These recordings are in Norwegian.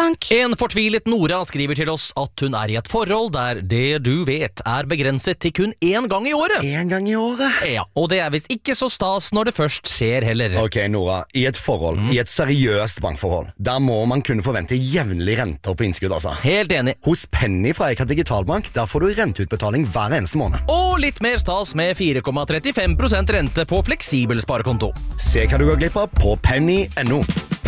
Bank. En fortvilet Nora skriver til oss at hun I et forhold der det du vet begrenset til kun én gang I året. En gang I året? Ja, og det visst ikke så stas når det først skjer heller. Ok, Nora, I et forhold, I et seriøst bankforhold, der må man kunne forvente jevnlige renter på innskudd, altså. Helt enig. Hos Penny fra Eika Digitalbank, der får du renteutbetaling hver eneste måned. Og litt mer stas med 4,35% rente på fleksibel sparekonto. Se hva du går glipp av på penny.no.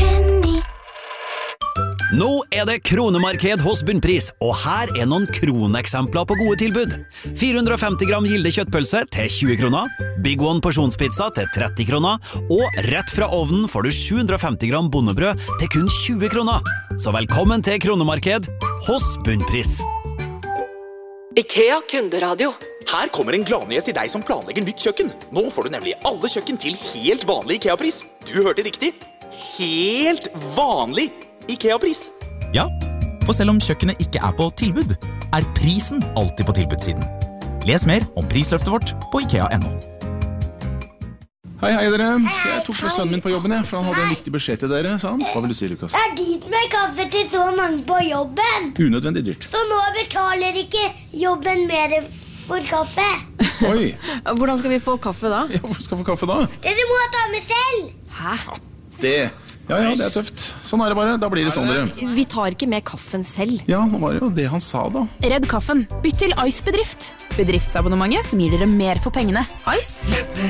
Nå det kronemarked hos Bunnpris, og her noen kroneksempler på gode tilbud. 450 gram Gilde kjøttpølse til 20 kroner, Big One porsjonspizza til 30 kroner, og rett fra ovnen får du 750 gram bondebrød til kun 20 kroner. Så velkommen til kronemarked hos Bunnpris. IKEA kunderadio. Her kommer en gladnyhet til deg som planlegger nytt kjøkken. Nå får du nemlig alle kjøkken til helt vanlig IKEA-pris. Du hørte riktig. Helt vanlig IKEA-pris. Ja, for selv om kjøkkenet ikke på tilbud, prisen alltid på tilbudssiden. Les mer om prisløftet vårt på IKEA.no. Hei dere, jeg tok med sønnen min på jobben, for han hadde en viktig beskjed til dere, sa han. Hva vil du si, Lukas? Det dyrt med kaffe til så mange på jobben. Unødvendig dyrt. Så nå betaler ikke jobben mer for kaffe. Oi. Hvordan skal vi få kaffe da? Ja, hvor skal vi få kaffe da? Dere må ta med selv. Hæ? Ja, det tøft. Sånn det bare, da blir det sånn dere. Vi tar ikke med kaffen selv. Ja, nå var det jo det han sa da. Redd kaffen. Bytt til Ice Bedrift. Bedriftsabonnementet som gir dere mer for pengene. Ice.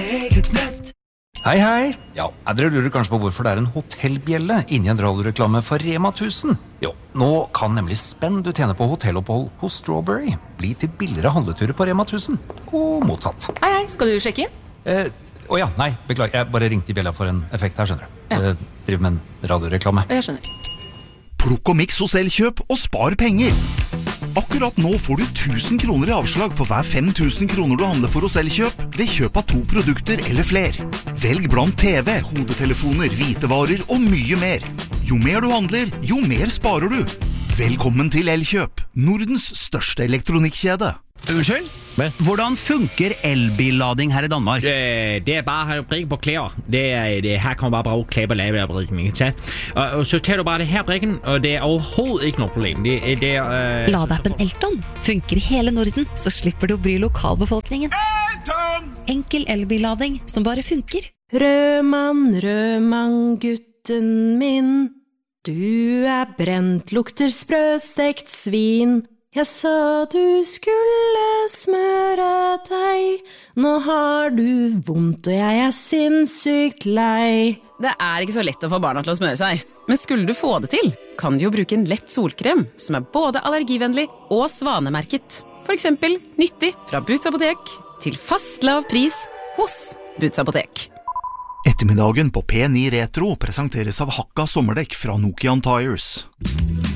Hei. Ja, dere lurer kanskje på hvorfor det en hotellbjelle inni en radioreklame for Rema 1000. Jo, nå kan nemlig spenn du tjener på hotellopphold hos Strawberry bli til billigere handleturer på Rema 1000, og motsatt. Hei, skal du sjekke inn? Nei, beklager, jeg bare ringte I bjella for en effekt her, skjønner du. Ja. Driver med en radioreklame. Jeg skjønner. Plukk og mix hos Elkjøp og spar penger. Akkurat nå får du 1000 kroner I avslag for hver 5000 kroner du handler for hos Elkjøp ved kjøp av 2 produkter eller fler. Velg blant TV, hodetelefoner, hvitevarer og mye mer. Jo mer du handler, jo mer sparer du. Velkommen til Elkjøp, Nordens største elektronikkjede. Unnskyld? Hvordan funker elbillading her I Danmark? Det bare brikken på klær. Her kan man bare bruge klær på lavebrikken, ikke sant? Og så tager du bare det her brikken, og det overhovedet ikke noe problem. Ladappen Elton funker I hele Norden, så slipper du å bry lokalbefolkningen. Elton! Enkel elbillading som bare funker. Rødmann, gutten min, du brent, lukter sprøstekt svin. Jeg sa du skulle smøre deg, nå har du vondt og jeg sinnssykt lei. Det ikke så lett å få barna til å smøre seg, men skulle du få det til, kan du jo bruke en lett solkrem som både allergivennlig og svanemerket. For eksempel nyttig fra Boots Apotek til fast lav pris hos Boots Apotek. Ettermiddagen på P9 Retro presenteres av Hakka sommerdekk fra Nokian Tires.